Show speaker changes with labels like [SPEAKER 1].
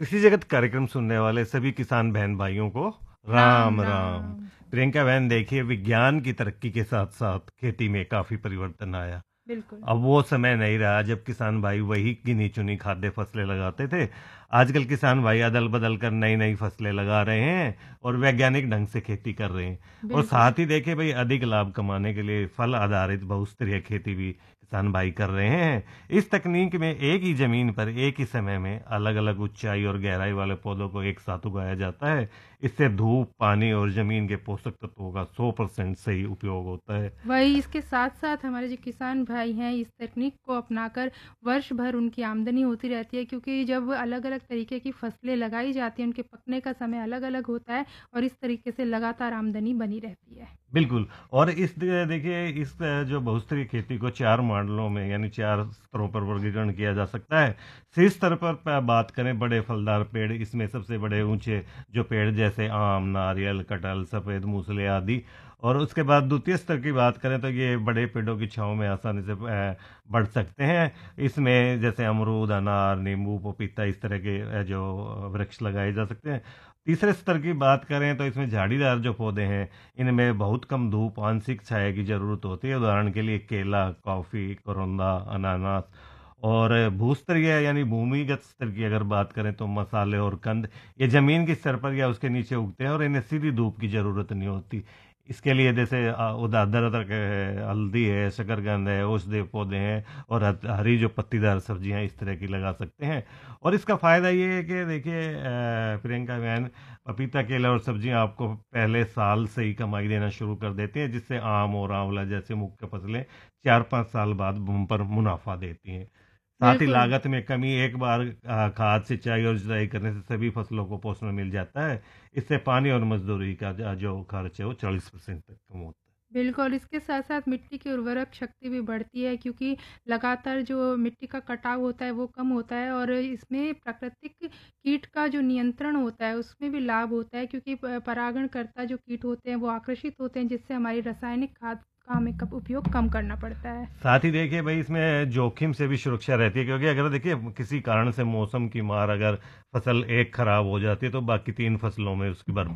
[SPEAKER 1] कृषि जगत कार्यक्रम सुनने वाले सभी किसान बहन भाइयों को
[SPEAKER 2] राम
[SPEAKER 1] राम राम।
[SPEAKER 2] राम।
[SPEAKER 1] प्रियंका बहन, देखिए विज्ञान की तरक्की के साथ साथ खेती में काफी परिवर्तन आया।
[SPEAKER 2] बिल्कुल।
[SPEAKER 1] अब वो समय नहीं रहा जब किसान भाई वही गिनी चुनी खाद्य फसलें लगाते थे। आजकल किसान भाई अदल बदल कर नई नई फसलें लगा रहे हैं और वैज्ञानिक ढंग से खेती कर रहे हैं। और
[SPEAKER 2] बिल्कुल।
[SPEAKER 1] साथ ही देखे भाई, अधिक लाभ कमाने के लिए फल आधारित बहुस्तरीय खेती भी किसान भाई कर रहे हैं। इस तकनीक में एक ही जमीन पर एक ही समय में अलग अलग ऊंचाई और गहराई वाले पौधों को एक साथ उगाया जाता है। इससे धूप, पानी और जमीन के पोषक तत्वों का 100% सही उपयोग होता है।
[SPEAKER 2] वही इसके साथ साथ हमारे जो किसान भाई हैं इस तकनीक को अपनाकर वर्ष भर उनकी आमदनी होती रहती है, क्योंकि जब अलग अलग तरीके की फसलें लगाई जाती हैं उनके पकने का समय अलग अलग होता है और इस तरीके से लगातार आमदनी बनी रहती है।
[SPEAKER 1] बिल्कुल। और देखिए, इस जो बहुस्तरीय खेती को 4 मॉडलों में यानी 4 स्तरों पर वर्गीकरण किया जा सकता है। शीर्ष स्तर पर बात करें, बड़े फलदार पेड़, इसमें सबसे बड़े ऊंचे जो पेड़ जैसे आम, नारियल, कटहल, सफेद मूसले आदि। और उसके बाद द्वितीय स्तर की बात करें तो ये बड़े पेड़ों की छांव में आसानी से बढ़ सकते हैं। इसमें जैसे अमरूद, अनार, नींबू, पपीता, इस तरह के जो वृक्ष लगाए जा सकते हैं। तीसरे स्तर की बात करें तो इसमें झाड़ीदार जो पौधे हैं, इनमें बहुत कम धूप, आंशिक छाया की जरूरत होती है। उदाहरण के लिए केला, कॉफी, करोंदा, अनानास। और भूस्तरीय यानी भूमिगत स्तर की अगर बात करें तो मसाले और कंद, ये जमीन के स्तर पर या उसके नीचे उगते हैं और इन्हें सीधी धूप की जरूरत नहीं होती। इसके लिए जैसे उदाहरण है, हल्दी है, शकरकंद है, औषधीय पौधे हैं और हरी जो पत्तीदार सब्जियां इस तरह की लगा सकते हैं। और इसका फायदा ये है कि देखिए प्रियंका बहन, पपीता, केला और सब्जियां आपको पहले साल से ही कमाई देना शुरू कर देती हैं, जिससे आम और आंवला जैसे मुख्य फसलें 4-5 साल बाद बूम पर मुनाफा देती हैं। साथ ही
[SPEAKER 2] बिल्कुल।
[SPEAKER 1] लागत में कमी, एक बार खाद, सिंचाई और जुताई करने से सभी फसलों को पोषण मिल जाता है। इससे पानी और मजदूरी का जो खर्च है वो 40% तक कम होता है।
[SPEAKER 2] बिल्कुल, इसके साथ-साथ मिट्टी की उर्वरक शक्ति भी बढ़ती है, क्योंकि लगातार जो मिट्टी का कटाव होता है वो कम होता है और इसमें प्राकृतिक कीट का जो नियंत्रण होता है उसमें भी लाभ होता है, क्योंकि परागणकर्ता जो कीट होते हैं वो आकर्षित होते हैं, जिससे हमारी रासायनिक खाद का हमें उपयोग कम करना पड़ता है।
[SPEAKER 1] साथ ही देखिए भाई, इसमें जोखिम से भी सुरक्षा रहती है, क्योंकि अगर देखिए किसी कारण से मौसम की मार, अगर फसल एक खराब हो जाती है तो बाकी 3 फसलों में उसकी भरपाई